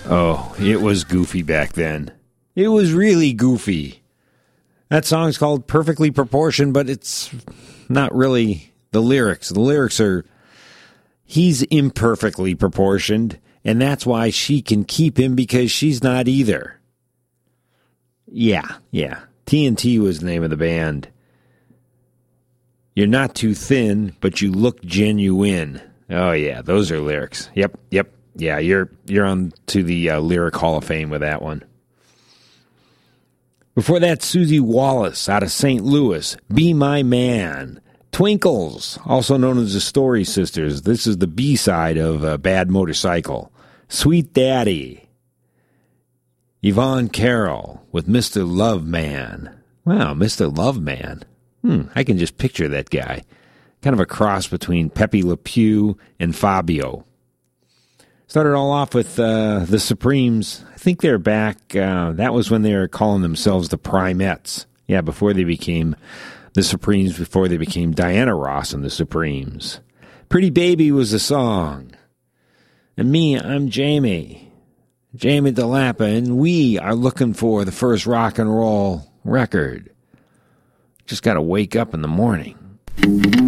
Oh, it was goofy back then. It was really goofy. That song's called Perfectly Proportioned, but it's not really the lyrics. The lyrics are, he's imperfectly proportioned, and that's why she can keep him because she's not either. Yeah. TNT was the name of the band. You're not too thin, but you look genuine. Oh, yeah, those are lyrics. Yep. Yeah, you're on to the Lyric Hall of Fame with that one. Before that, Susie Wallace out of St. Louis, Be My Man. Twinkles, also known as the Story Sisters. This is the B-side of Bad Motorcycle. Sweet Daddy. Yvonne Carroll with Mr. Loveman. Wow, Mr. Loveman. I can just picture that guy. Kind of a cross between Pepe Le Pew and Fabio. Started all off with the Supremes. I think they're back. That was when they were calling themselves the Primettes. Yeah, before they became the Supremes, before they became Diana Ross and the Supremes. Pretty Baby was the song. And me, I'm Jamie DeLappa, and we are looking for the first rock and roll record. Just got to wake up in the morning.